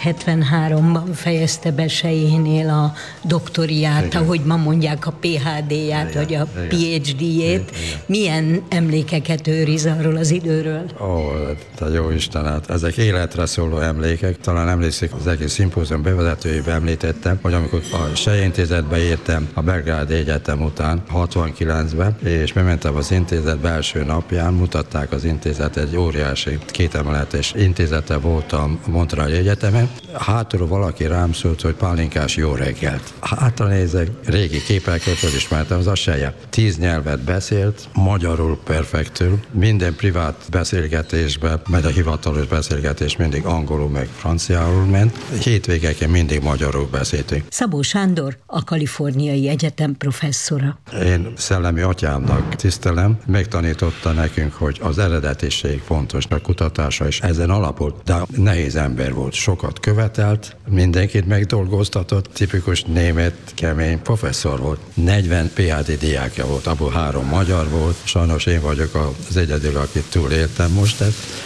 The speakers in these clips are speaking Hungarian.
1973-ban fejezte be Sejénél a doktoriát, igen, ahogy ma mondják a PhD-ját, vagy a PhD-jét. Milyen emlékeket őriz arról az időről? Te jó Isten, hát ezek életre szóló emlékek. Talán emlékszik, az egész szimpózium bevezetőjében említettem, hogy amikor a Sej Intézetbe értem a Belgrádi Egyetem után, 69-ben, és bementem az intézetbe első napján, mutatták az intézet, egy óriási kétemeletes intézete volt a Montreali Egyetemen. Hátulról valaki rám szólt, hogy Pálinkás, jó reggelt. Hátra nézek, régi képekről felismertem, az a Seje. 10 nyelvet beszélt, magyarul perfektül, minden privát beszélgetésben, mert a hivatalos beszélgetés mindig angolul meg franciául ment. Hétvégeken mindig magyarul beszéltünk. Szabó Sándor, a Kaliforniai Egyetem professzora. Én szellemi atyámnak tisztelem, megtanította nekünk, hogy az eredetiség fontos, a kutatása is ezen alapult, de nehéz ember volt, sokat követelt, mindenkit megdolgoztatott, tipikus német, kemény professzor volt. 40 PhD diákja volt, abból 3 magyar volt, sajnos én vagyok az egyedül, akit túléltem most,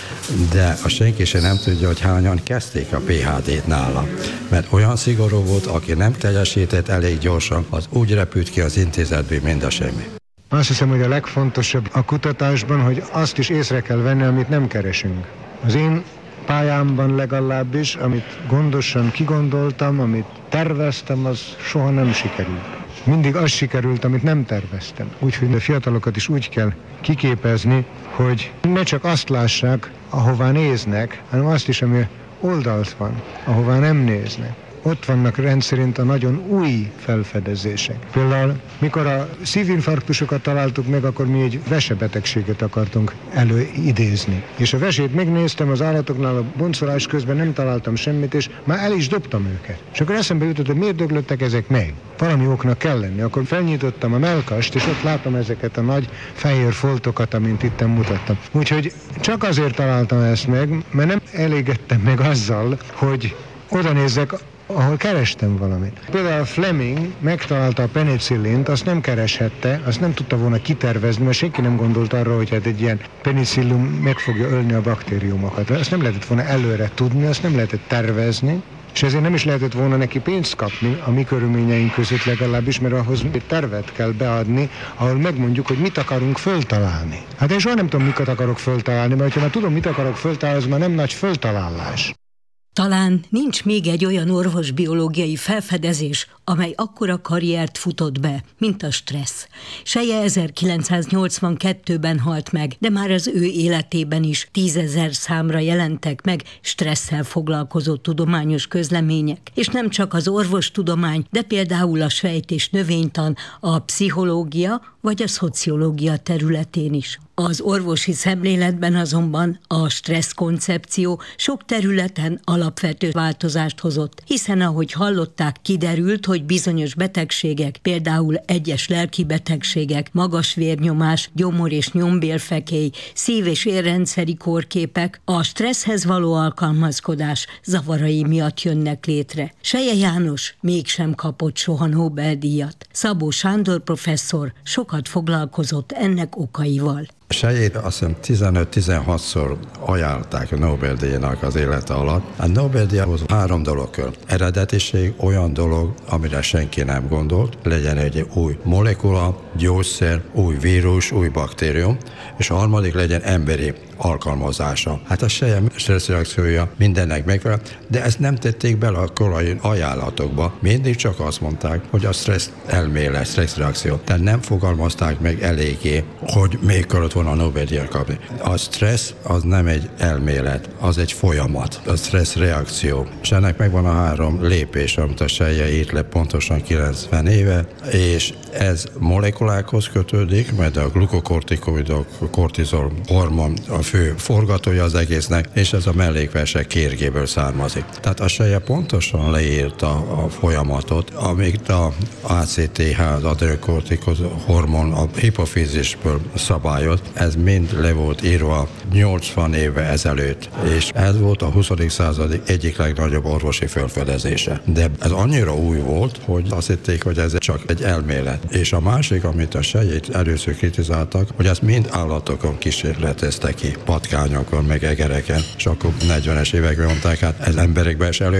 de senki sem nem tudja, hogy hányan kezdték a PhD-t nála. Mert olyan szigorú volt, aki nem teljesített elég gyorsan, az úgy repült ki az intézetből, mint a semmi. Azt hiszem, hogy a legfontosabb a kutatásban, hogy azt is észre kell venni, amit nem keresünk. Az én pályámban legalábbis, amit gondosan kigondoltam, amit terveztem, az soha nem sikerült. Mindig az sikerült, amit nem terveztem. Úgyhogy a fiatalokat is úgy kell kiképezni, hogy ne csak azt lássák, ahová néznek, hanem azt is, ami oldalt van, ahová nem néznek. Ott vannak rendszerint a nagyon új felfedezések. Például, mikor a szívinfarktusokat találtuk meg, akkor mi egy vesebetegséget akartunk előidézni. És a vesét megnéztem az állatoknál, a boncolás közben nem találtam semmit, és már el is dobtam őket. És akkor eszembe jutott, hogy miért döglöttek ezek meg? Valami oknak kell lenni. Akkor felnyitottam a mellkast, és ott látom ezeket a nagy fehér foltokat, amint itten mutattam. Úgyhogy csak azért találtam ezt meg, mert nem elégedtem meg azzal, hogy oda nézzek, ahol kerestem valamit. Például Fleming megtalálta a penicillint, azt nem kereshette, azt nem tudta volna kitervezni, mert senki nem gondolt arra, hogy hát egy ilyen penicillum meg fogja ölni a baktériumokat. Azt nem lehetett volna előre tudni, azt nem lehetett tervezni, és ezért nem is lehetett volna neki pénzt kapni, a mi körülményeink között legalábbis, mert ahhoz egy tervet kell beadni, ahol megmondjuk, hogy mit akarunk föltalálni. Hát én soha nem tudom, miket akarok föltalálni, mert ha már tudom, mit akarok föltalálni, az már nem nagy föltalálás. Talán nincs még egy olyan orvosbiológiai felfedezés, amely akkora karriert futott be, mint a stressz. Seje 1982-ben halt meg, de már az ő életében is 10 000 számra jelentek meg stresszel foglalkozó tudományos közlemények. És nem csak az orvostudomány, de például a sejt- és növénytan, a pszichológia vagy a szociológia területén is. Az orvosi szemléletben azonban a stressz koncepció sok területen alapvető változást hozott, hiszen ahogy hallották, kiderült, hogy bizonyos betegségek, például egyes lelki betegségek, magas vérnyomás, gyomor- és nyombélfekély, szív- és érrendszeri kórképek a stresszhez való alkalmazkodás zavarai miatt jönnek létre. Seje János mégsem kapott soha Nobel-díjat. Szabó Sándor professzor sokat foglalkozott ennek okaival. Sejét azt hiszem 15-16-szor ajánlották a Nobel-díjnak az élete alatt. A Nobel-díjhoz 3 dolog kell. Eredetiség olyan dolog, amire senki nem gondolt, legyen egy új molekula, gyógyszer, új vírus, új baktérium, és a harmadik legyen emberi alkalmazása. Hát a seje stresszreakciója mindennek megfelel, de ezt nem tették bele a korai ajánlatokba. Mindig csak azt mondták, hogy a stressz elmélet, stresszreakció. Tehát nem fogalmazták meg eléggé, hogy még kellett volna a Nobel-díjat kapni. A stressz az nem egy elmélet, az egy folyamat. A stressz reakció. És ennek megvan a 3 lépés, amit a Seje írt le pontosan 90 éve, és ez molekulákhoz kötődik, mert a glukokortikoidok, a kortizol hormon a fő forgatója az egésznek, és ez a mellékversek kérgéből származik. Tehát a Seje pontosan leírta a folyamatot, amit a ACTH, az adrenokortikus hormon a hipofízisből szabályoz, ez mind le volt írva 80 éve ezelőtt, és ez volt a 20. század egyik legnagyobb orvosi felfedezése. De ez annyira új volt, hogy azt hitték, hogy ez csak egy elmélet. És a másik, amit a Sejét először kritizáltak, hogy ezt mind állatokon kísérleteztek ki, patkányokon, meg egereken, és akkor 40-es években mondták, hát ez emberekben is elő